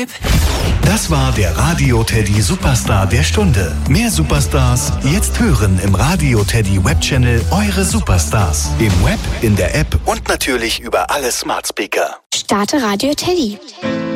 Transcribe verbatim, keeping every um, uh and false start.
App. Das war der Radio Teddy Superstar der Stunde. Mehr Superstars jetzt hören im Radio Teddy Webchannel Eure Superstars. Im Web, in der App und natürlich über alle Smart Speaker. Starte Radio Teddy.